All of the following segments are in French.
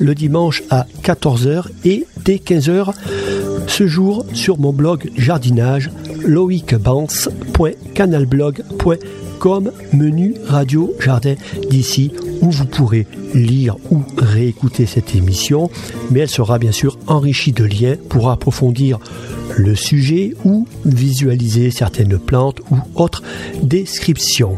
le dimanche à 14h et dès 15h ce jour sur mon blog jardinage loicbans.canalblog.com, menu radio jardin d'ici, où vous pourrez lire ou réécouter cette émission, mais elle sera bien sûr enrichie de liens pour approfondir le sujet ou visualiser certaines plantes ou autres descriptions.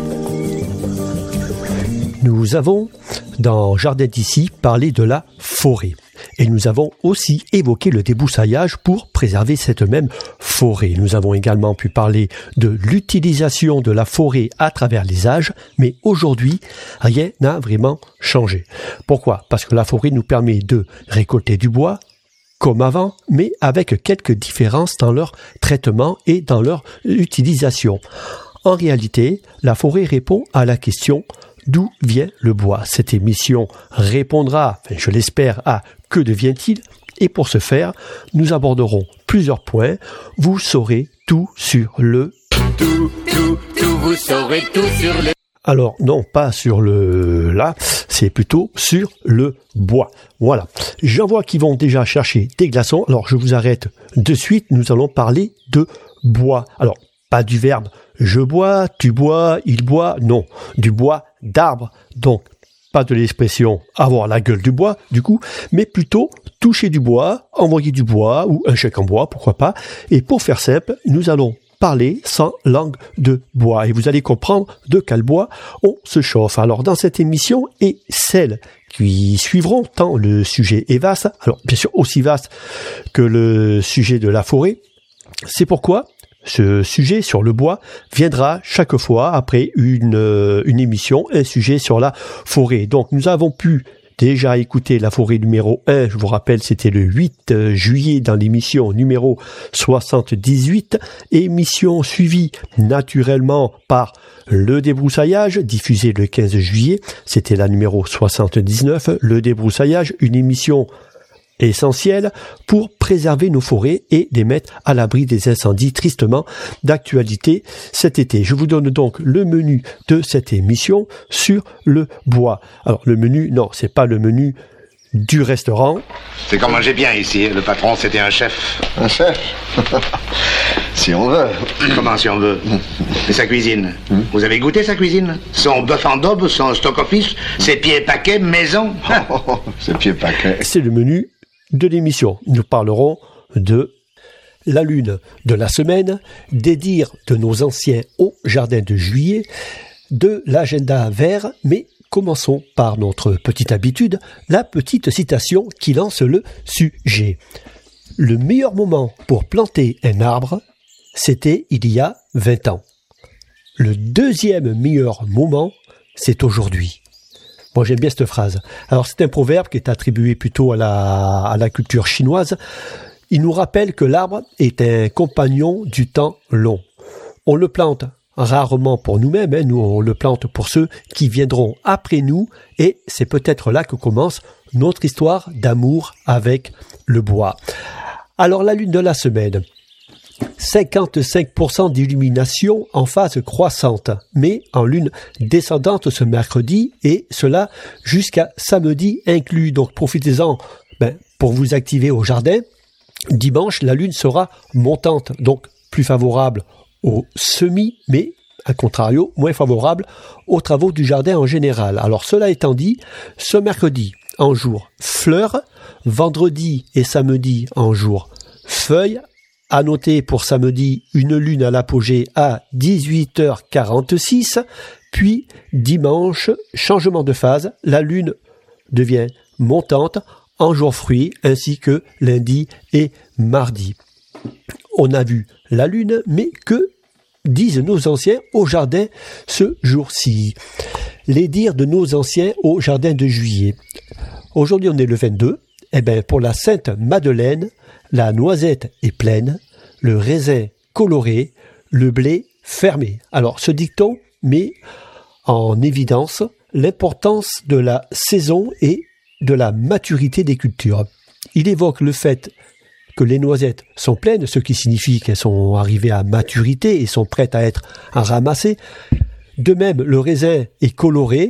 Nous avons dans Jardin d'ici parlé de la forêt. Et nous avons aussi évoqué le débroussaillage pour préserver cette même forêt. Nous avons également pu parler de l'utilisation de la forêt à travers les âges, mais aujourd'hui, rien n'a vraiment changé. Pourquoi ? Parce que la forêt nous permet de récolter du bois, comme avant, mais avec quelques différences dans leur traitement et dans leur utilisation. En réalité, la forêt répond à la question « D'où vient le bois ?» Cette émission répondra, je l'espère, à « Que devient-il ?» Et pour ce faire, nous aborderons plusieurs points. Vous saurez tout sur le... Tout, vous saurez tout sur le... Alors, non, pas sur le... là, c'est plutôt sur le bois. Voilà. J'en vois qui vont déjà chercher des glaçons. Alors, je vous arrête de suite. Nous allons parler de bois. Alors, pas du verbe « je bois »,« tu bois »,« il boit », non. Du bois d'arbre. Donc, pas de l'expression « avoir la gueule du bois », du coup, mais plutôt toucher du bois, envoyer du bois ou un chèque en bois, pourquoi pas. Et pour faire simple, nous allons parler sans langue de bois. Et vous allez comprendre de quel bois on se chauffe. Alors, dans cette émission et celles qui suivront, tant le sujet est vaste, alors bien sûr aussi vaste que le sujet de la forêt, c'est pourquoi ce sujet sur le bois viendra chaque fois après une émission, un sujet sur la forêt. Donc nous avons pu déjà écouter la forêt numéro 1, je vous rappelle c'était le 8 juillet dans l'émission numéro 78, émission suivie naturellement par le débroussaillage, diffusé le 15 juillet, c'était la numéro 79, le débroussaillage, une émission essentiel pour préserver nos forêts et les mettre à l'abri des incendies tristement d'actualité cet été. Je vous donne donc le menu de cette émission sur le bois. Alors le menu, non, c'est pas le menu du restaurant. C'est comme manger bien ici. Le patron, c'était un chef. Un chef? Si on veut. Comment si on veut? Et sa cuisine? Vous avez goûté sa cuisine? Son bœuf en daube, son stock office, ses pieds paquets, maison? Ses pieds paquets. C'est le menu de l'émission. Nous parlerons de la lune de la semaine, des dires de nos anciens au jardin de juillet, de l'agenda vert, mais commençons par notre petite habitude, la petite citation qui lance le sujet. Le meilleur moment pour planter un arbre, c'était il y a 20 ans. Le deuxième meilleur moment, c'est aujourd'hui. Moi, j'aime bien cette phrase. Alors, c'est un proverbe qui est attribué plutôt à la culture chinoise. Il nous rappelle que l'arbre est un compagnon du temps long. On le plante rarement pour nous-mêmes, nous on le plante pour ceux qui viendront après nous, et c'est peut-être là que commence notre histoire d'amour avec le bois. Alors, la lune de la semaine. 55% d'illumination en phase croissante, mais en lune descendante ce mercredi, et cela jusqu'à samedi inclus. Donc profitez-en pour vous activer au jardin. Dimanche, la lune sera montante, donc plus favorable aux semis, mais à contrario, moins favorable aux travaux du jardin en général. Alors cela étant dit, ce mercredi en jour fleurs, vendredi et samedi en jour feuilles. À noter pour samedi une lune à l'apogée à 18h46, puis dimanche, changement de phase, la lune devient montante en jour fruits ainsi que lundi et mardi. On a vu la lune, mais que disent nos anciens au jardin ce jour-ci? Les dires de nos anciens au jardin de juillet. Aujourd'hui on est le 22, pour la Sainte Madeleine, la noisette est pleine, le raisin coloré, le blé fermé. Alors ce dicton met en évidence l'importance de la saison et de la maturité des cultures. Il évoque le fait que les noisettes sont pleines, ce qui signifie qu'elles sont arrivées à maturité et sont prêtes à être ramassées. De même, le raisin est coloré,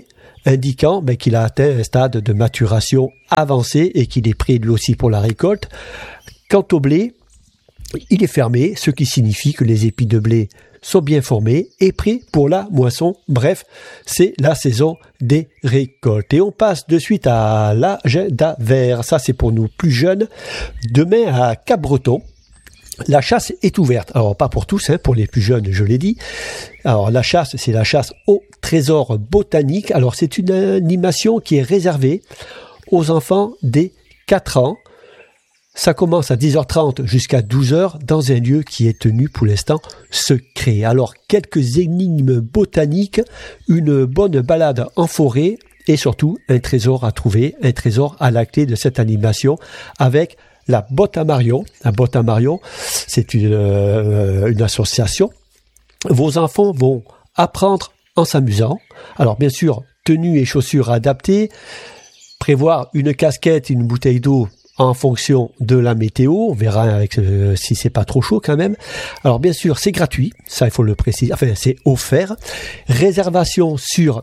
indiquant qu'il a atteint un stade de maturation avancé et qu'il est prêt lui aussi pour la récolte. Quant au blé, il est fermé, ce qui signifie que les épis de blé sont bien formés et prêts pour la moisson. Bref, c'est la saison des récoltes. Et on passe de suite à l'agenda vert. Ça, c'est pour nous plus jeunes. Demain, à Cap-Breton, la chasse est ouverte. Alors, pas pour tous, pour les plus jeunes, je l'ai dit. Alors, la chasse, c'est la chasse au trésor botanique. Alors, c'est une animation qui est réservée aux enfants dès 4 ans. Ça commence à 10h30 jusqu'à 12h dans un lieu qui est tenu pour l'instant secret. Alors, quelques énigmes botaniques, une bonne balade en forêt et surtout un trésor à trouver, un trésor à la clé de cette animation avec la Botte à Marion. La Botte à Marion, c'est une association. Vos enfants vont apprendre en s'amusant. Alors, bien sûr, tenue et chaussures adaptées, prévoir une casquette et une bouteille d'eau en fonction de la météo, on verra avec si c'est pas trop chaud quand même. Alors bien sûr, c'est gratuit, ça il faut le préciser, enfin c'est offert. Réservation sur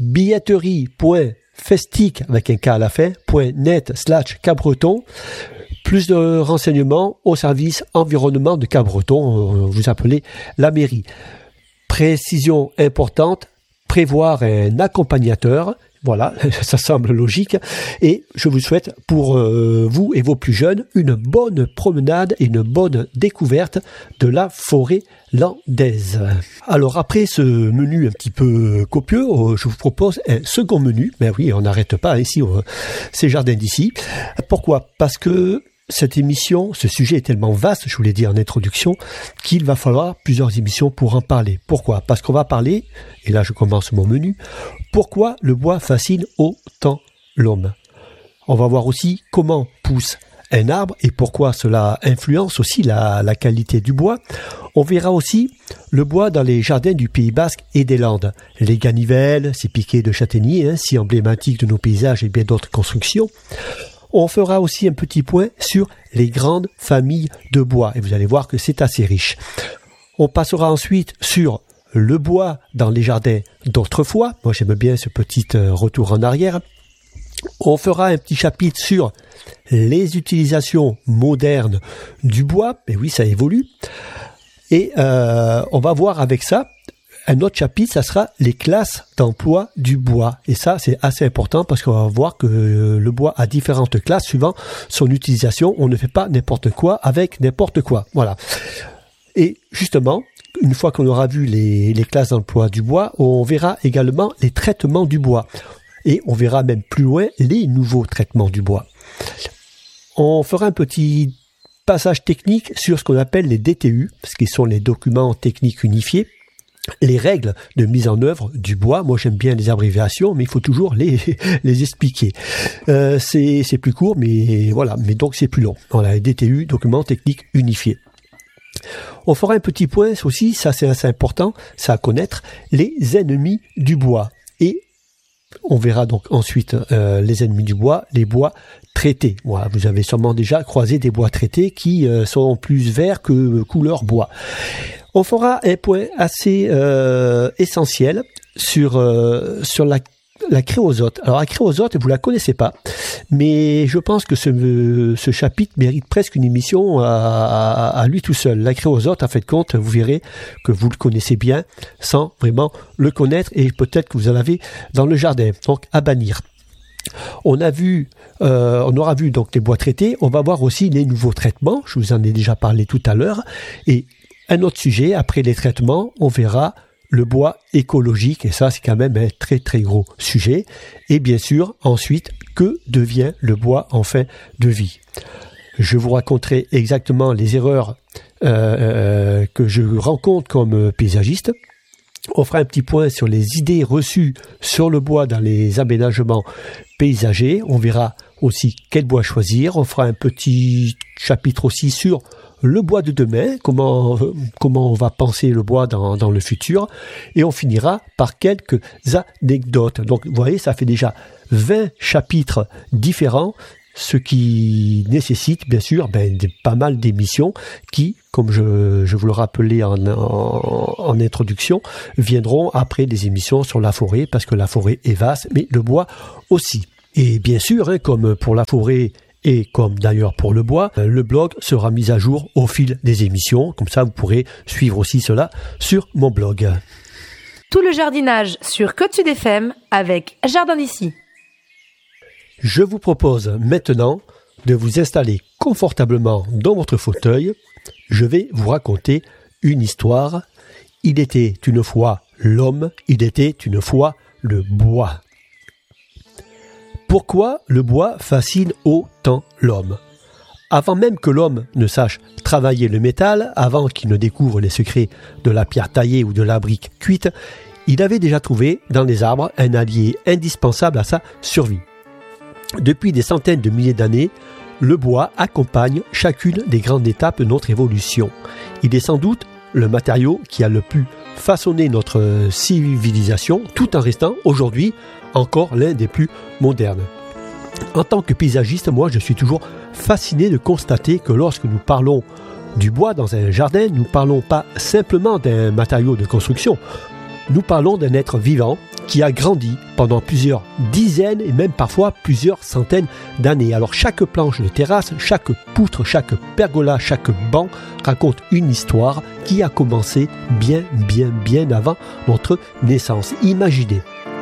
billetterie.festic avec un K à la fin, .net/Cap-Breton. Plus de renseignements au service environnement de Cap-Breton, vous appelez la mairie. Précision importante, prévoir un accompagnateur. Voilà, ça semble logique. Et je vous souhaite pour vous et vos plus jeunes une bonne promenade et une bonne découverte de la forêt landaise. Alors après ce menu un petit peu copieux, je vous propose un second menu. Ben oui, on n'arrête pas ici, ces jardins d'ici. Pourquoi ? Parce que cette émission, ce sujet est tellement vaste, je vous l'ai dit en introduction, qu'il va falloir plusieurs émissions pour en parler. Pourquoi ? Parce qu'on va parler, et là je commence mon menu, pourquoi le bois fascine autant l'homme. On va voir aussi comment pousse un arbre et pourquoi cela influence aussi la qualité du bois. On verra aussi le bois dans les jardins du Pays Basque et des Landes. Les ganivelles, ces piquets de châtaigniers, si emblématiques de nos paysages et bien d'autres constructions. On fera aussi un petit point sur les grandes familles de bois et vous allez voir que c'est assez riche. On passera ensuite sur le bois dans les jardins d'autrefois. Moi j'aime bien ce petit retour en arrière. On fera un petit chapitre sur les utilisations modernes du bois. Et oui, ça évolue. Et on va voir avec ça un autre chapitre, ça sera les classes d'emploi du bois. Et ça, c'est assez important parce qu'on va voir que le bois a différentes classes suivant son utilisation. On ne fait pas n'importe quoi avec n'importe quoi. Voilà. Et justement, une fois qu'on aura vu les classes d'emploi du bois, on verra également les traitements du bois. Et on verra même plus loin les nouveaux traitements du bois. On fera un petit passage technique sur ce qu'on appelle les DTU, ce qui sont les documents techniques unifiés. Les règles de mise en œuvre du bois, moi j'aime bien les abréviations, mais il faut toujours les expliquer. C'est plus court, mais voilà, mais donc c'est plus long. Voilà, les DTU, documents techniques unifiés. On fera un petit point aussi, ça c'est assez important, ça à connaître, les ennemis du bois. Et on verra donc ensuite les ennemis du bois, les bois traités. Voilà, vous avez sûrement déjà croisé des bois traités qui sont plus verts que couleur bois. On fera un point assez essentiel sur la créosote. Alors la créosote, vous la connaissez pas, mais je pense que ce chapitre mérite presque une émission à lui tout seul. La créosote, en fait compte, vous verrez que vous le connaissez bien sans vraiment le connaître et peut-être que vous en avez dans le jardin, donc à bannir. On aura vu donc les bois traités, on va voir aussi les nouveaux traitements, je vous en ai déjà parlé tout à l'heure, et un autre sujet, après les traitements, on verra le bois écologique, et ça c'est quand même un très très gros sujet, et bien sûr, ensuite, que devient le bois en fin de vie. Je vous raconterai exactement les erreurs que je rencontre comme paysagiste. On fera un petit point sur les idées reçues sur le bois dans les aménagements paysagers. On verra aussi quel bois choisir. On fera un petit chapitre aussi sur le bois de demain, comment on va penser le bois dans le futur. Et on finira par quelques anecdotes. Donc vous voyez, ça fait déjà 20 chapitres différents ce qui nécessite bien sûr pas mal d'émissions qui, comme je vous le rappelais en introduction, viendront après des émissions sur la forêt, parce que la forêt est vaste, mais le bois aussi. Et bien sûr, comme pour la forêt et comme d'ailleurs pour le bois, le blog sera mis à jour au fil des émissions, comme ça vous pourrez suivre aussi cela sur mon blog. Tout le jardinage sur Côte Sud FM avec Jardin d'ici. Je vous propose maintenant de vous installer confortablement dans votre fauteuil. Je vais vous raconter une histoire. Il était une fois l'homme, il était une fois le bois. Pourquoi le bois fascine autant l'homme ? Avant même que l'homme ne sache travailler le métal, avant qu'il ne découvre les secrets de la pierre taillée ou de la brique cuite, il avait déjà trouvé dans les arbres un allié indispensable à sa survie. Depuis des centaines de milliers d'années, le bois accompagne chacune des grandes étapes de notre évolution. Il est sans doute le matériau qui a le plus façonné notre civilisation, tout en restant aujourd'hui encore l'un des plus modernes. En tant que paysagiste, moi je suis toujours fasciné de constater que lorsque nous parlons du bois dans un jardin, nous ne parlons pas simplement d'un matériau de construction, nous parlons d'un être vivant qui a grandi pendant plusieurs dizaines et même parfois plusieurs centaines d'années. Alors chaque planche de terrasse, chaque poutre, chaque pergola, chaque banc raconte une histoire qui a commencé bien avant notre naissance. Imaginez,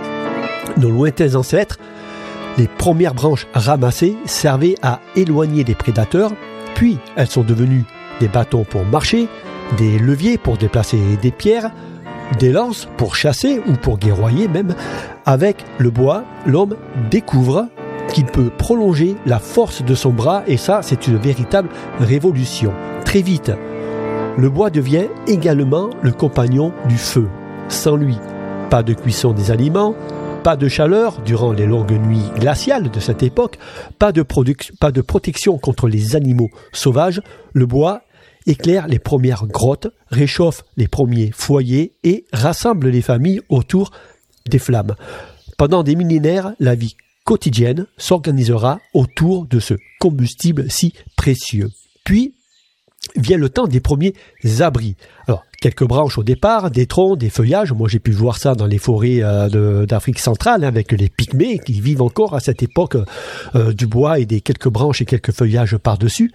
nos lointains ancêtres, les premières branches ramassées servaient à éloigner les prédateurs, puis elles sont devenues des bâtons pour marcher, des leviers pour déplacer des pierres, des lances pour chasser ou pour guerroyer même. Avec le bois, l'homme découvre qu'il peut prolonger la force de son bras, et ça, c'est une véritable révolution. Très vite, le bois devient également le compagnon du feu. Sans lui, pas de cuisson des aliments, pas de chaleur durant les longues nuits glaciales de cette époque, pas de protection contre les animaux sauvages. Le bois éclaire les premières grottes, réchauffe les premiers foyers et rassemble les familles autour des flammes. Pendant des millénaires, la vie quotidienne s'organisera autour de ce combustible si précieux. Puis vient le temps des premiers abris. Alors, quelques branches au départ, des troncs, des feuillages. Moi, j'ai pu voir ça dans les forêts d'Afrique centrale, avec les pygmées qui vivent encore à cette époque du bois et des quelques branches et quelques feuillages par-dessus.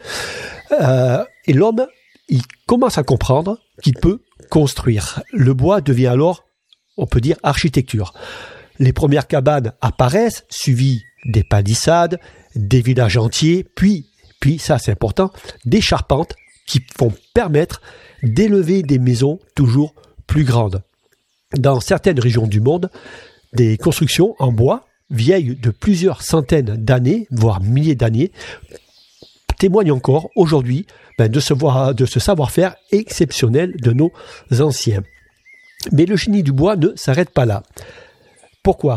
Et l'homme, il commence à comprendre qu'il peut construire. Le bois devient alors, on peut dire, architecture. Les premières cabanes apparaissent, suivies des palissades, des villages entiers, puis ça c'est important, des charpentes qui vont permettre d'élever des maisons toujours plus grandes. Dans certaines régions du monde, des constructions en bois, vieilles de plusieurs centaines d'années, voire milliers d'années, témoignent encore aujourd'hui de ce savoir-faire exceptionnel de nos anciens. Mais le génie du bois ne s'arrête pas là. Pourquoi ?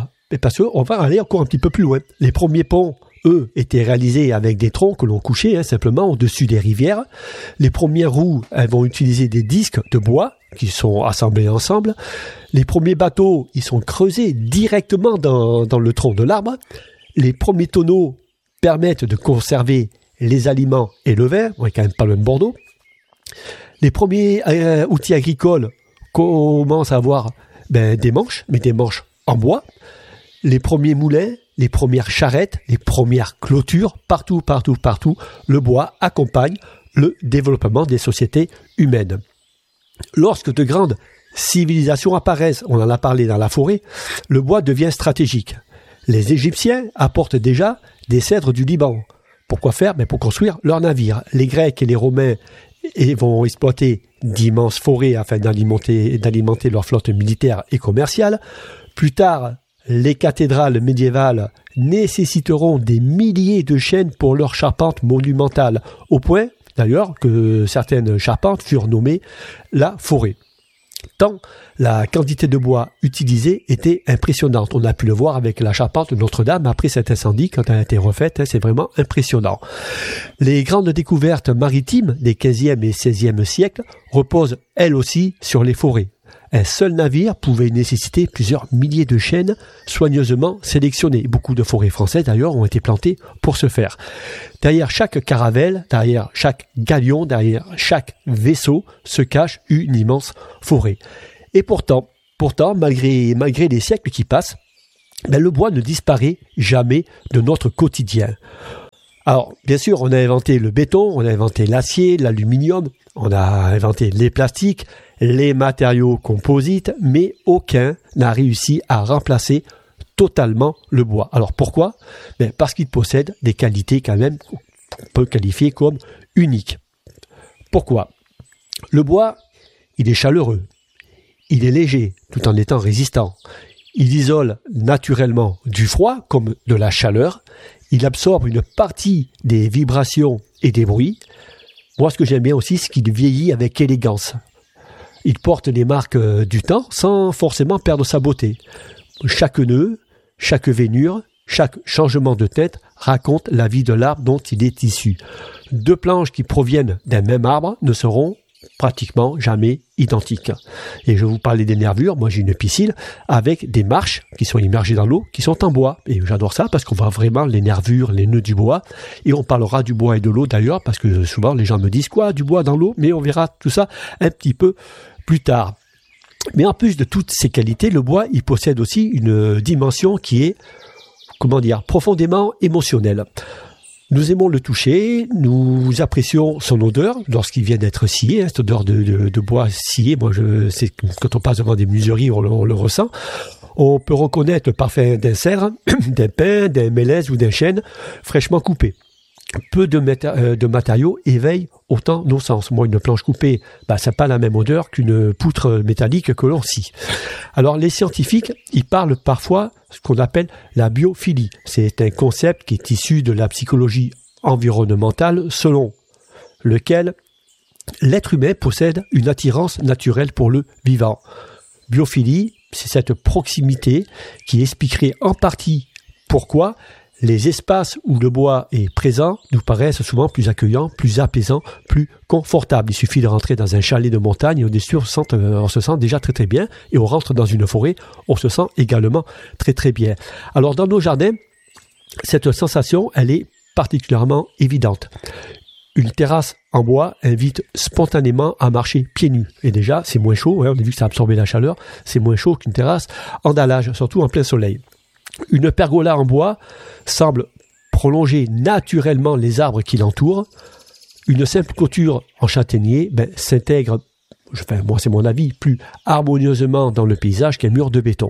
Parce qu'on va aller encore un petit peu plus loin. Les premiers ponts, eux, étaient réalisés avec des troncs que l'on couchait simplement au-dessus des rivières. Les premières roues, elles vont utiliser des disques de bois qui sont assemblés ensemble. Les premiers bateaux, ils sont creusés directement dans le tronc de l'arbre. Les premiers tonneaux permettent de conserver les aliments et le vin. On n'est quand même pas le même Bordeaux. Les premiers outils agricoles commencent à avoir des manches, mais des manches en bois. Les premiers moulins, les premières charrettes, les premières clôtures, partout, le bois accompagne le développement des sociétés humaines. Lorsque de grandes civilisations apparaissent, on en a parlé dans la forêt, le bois devient stratégique. Les Égyptiens apportent déjà des cèdres du Liban. Pourquoi faire ? Pour construire leurs navires. Les Grecs et les Romains vont exploiter d'immenses forêts afin d'alimenter leur flotte militaire et commerciale. Plus tard, les cathédrales médiévales nécessiteront des milliers de chaînes pour leurs charpentes monumentales, au point d'ailleurs que certaines charpentes furent nommées la forêt. Tant la quantité de bois utilisée était impressionnante. On a pu le voir avec la charpente de Notre-Dame après cet incendie, quand elle a été refaite, c'est vraiment impressionnant. Les grandes découvertes maritimes des 15e et 16e siècles reposent elles aussi sur les forêts. un seul navire pouvait nécessiter plusieurs milliers de chênes soigneusement sélectionnés. Beaucoup de forêts françaises d'ailleurs ont été plantées pour ce faire. Derrière chaque caravelle, derrière chaque galion, derrière chaque vaisseau se cache une immense forêt. Et pourtant, malgré les siècles qui passent, le bois ne disparaît jamais de notre quotidien. Alors, bien sûr, on a inventé le béton, on a inventé l'acier, l'aluminium, on a inventé les plastiques, les matériaux composites, mais aucun n'a réussi à remplacer totalement le bois. Alors pourquoi ? Parce qu'il possède des qualités quand même qu'on peut qualifier comme uniques. Pourquoi ? Le bois, il est chaleureux, il est léger tout en étant résistant. Il isole naturellement du froid comme de la chaleur. Il absorbe une partie des vibrations et des bruits. Moi, ce que j'aime bien aussi, c'est qu'il vieillit avec élégance. Il porte les marques du temps sans forcément perdre sa beauté. Chaque nœud, chaque veinure, chaque changement de tête raconte la vie de l'arbre dont il est issu. Deux planches qui proviennent d'un même arbre ne seront pratiquement jamais identiques. Et je vous parlais des nervures, moi j'ai une piscine avec des marches qui sont immergées dans l'eau, qui sont en bois. Et j'adore ça parce qu'on voit vraiment les nervures, les nœuds du bois. Et on parlera du bois et de l'eau d'ailleurs, parce que souvent les gens me disent quoi, du bois dans l'eau, mais on verra tout ça un petit peu plus tard. Mais en plus de toutes ces qualités, le bois, il possède aussi une dimension qui est, profondément émotionnelle. Nous aimons le toucher, nous apprécions son odeur lorsqu'il vient d'être scié, cette odeur de bois scié. Moi, c'est quand on passe devant des museries, on le ressent. On peut reconnaître le parfum d'un cèdre, d'un pin, d'un mélèze ou d'un chêne fraîchement coupé. Peu de matériaux éveillent autant nos sens. Moi, une planche coupée, ça n'a pas la même odeur qu'une poutre métallique que l'on scie. Alors, les scientifiques, ils parlent parfois ce qu'on appelle la biophilie. C'est un concept qui est issu de la psychologie environnementale, selon lequel l'être humain possède une attirance naturelle pour le vivant. Biophilie, c'est cette proximité qui expliquerait en partie pourquoi les espaces où le bois est présent nous paraissent souvent plus accueillants, plus apaisants, plus confortables. Il suffit de rentrer dans un chalet de montagne et on se sent déjà très très bien. Et on rentre dans une forêt, on se sent également très très bien. Alors dans nos jardins, cette sensation, elle est particulièrement évidente. Une terrasse en bois invite spontanément à marcher pieds nus. Et déjà, c'est moins chaud, on a vu que ça absorbait la chaleur, c'est moins chaud qu'une terrasse en dallage, surtout en plein soleil. Une pergola en bois semble prolonger naturellement les arbres qui l'entourent. Une simple clôture en châtaignier s'intègre, moi c'est mon avis, plus harmonieusement dans le paysage qu'un mur de béton.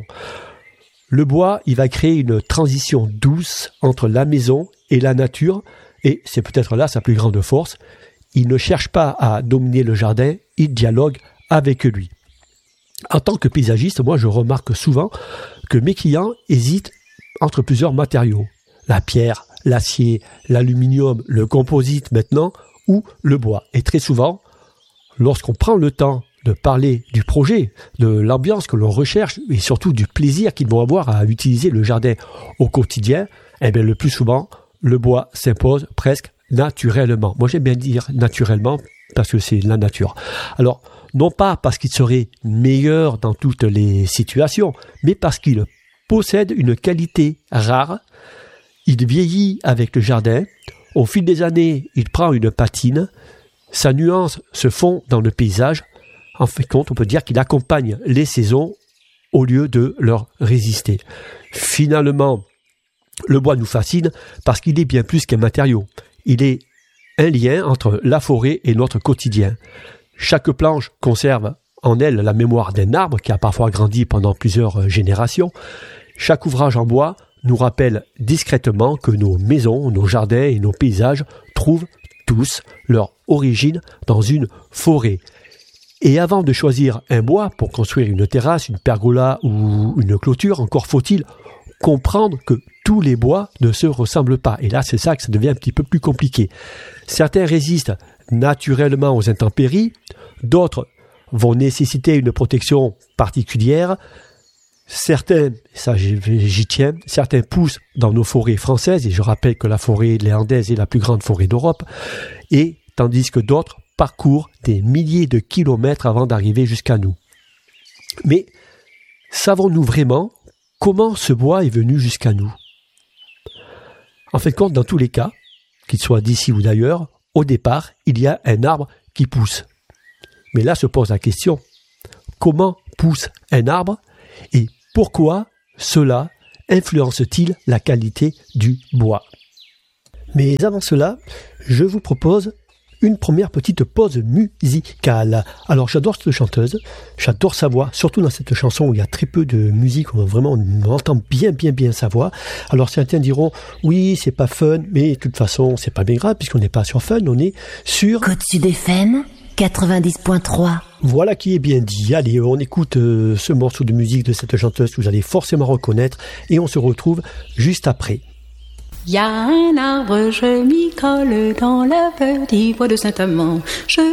Le bois, il va créer une transition douce entre la maison et la nature, et c'est peut-être là sa plus grande force. Il ne cherche pas à dominer le jardin, il dialogue avec lui. En tant que paysagiste, moi je remarque souvent que mes clients hésitent entre plusieurs matériaux. La pierre, l'acier, l'aluminium, le composite maintenant, ou le bois. Et très souvent, lorsqu'on prend le temps de parler du projet, de l'ambiance que l'on recherche, et surtout du plaisir qu'ils vont avoir à utiliser le jardin au quotidien, le plus souvent, le bois s'impose presque naturellement. Moi j'aime bien dire naturellement, parce que c'est la nature. Alors, non pas parce qu'il serait meilleur dans toutes les situations, mais parce qu'il possède une qualité rare. Il vieillit avec le jardin. Au fil des années, il prend une patine. Sa nuance se fond dans le paysage. En fin de compte, on peut dire qu'il accompagne les saisons au lieu de leur résister. Finalement, le bois nous fascine parce qu'il est bien plus qu'un matériau. Il est un lien entre la forêt et notre quotidien. Chaque planche conserve en elle la mémoire d'un arbre qui a parfois grandi pendant plusieurs générations. Chaque ouvrage en bois nous rappelle discrètement que nos maisons, nos jardins et nos paysages trouvent tous leur origine dans une forêt. Et avant de choisir un bois pour construire une terrasse, une pergola ou une clôture, encore faut-il comprendre que tous les bois ne se ressemblent pas. Et là, c'est ça que ça devient un petit peu plus compliqué. Certains résistent naturellement aux intempéries, d'autres vont nécessiter une protection particulière. Certains, ça j'y tiens, certains poussent dans nos forêts françaises, et je rappelle que la forêt néerlandaise est la plus grande forêt d'Europe, et tandis que d'autres parcourent des milliers de kilomètres avant d'arriver jusqu'à nous. Mais savons-nous vraiment comment ce bois est venu jusqu'à nous ? En fait, compte, dans tous les cas, qu'il soit d'ici ou d'ailleurs, au départ, il y a un arbre qui pousse. Mais là se pose la question, comment pousse un arbre et pourquoi cela influence-t-il la qualité du bois ? Mais avant cela, je vous propose une première petite pause musicale. Alors j'adore cette chanteuse, j'adore sa voix, surtout dans cette chanson où il y a très peu de musique, on entend bien sa voix. Alors certains diront, oui c'est pas fun, mais de toute façon c'est pas bien grave puisqu'on n'est pas sur fun, on est sur Côte Sud FM 90.3. Voilà qui est bien dit. Allez, on écoute ce morceau de musique de cette chanteuse que vous allez forcément reconnaître et on se retrouve juste après. Y a un arbre, je m'y colle dans le petit bois de Saint-Amand. Je